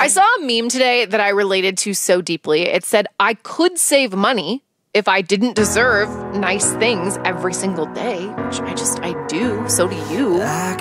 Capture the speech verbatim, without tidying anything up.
I saw a meme today that I related to so deeply. It said, I could save money if I didn't deserve nice things every single day, which I just, I do. So do you.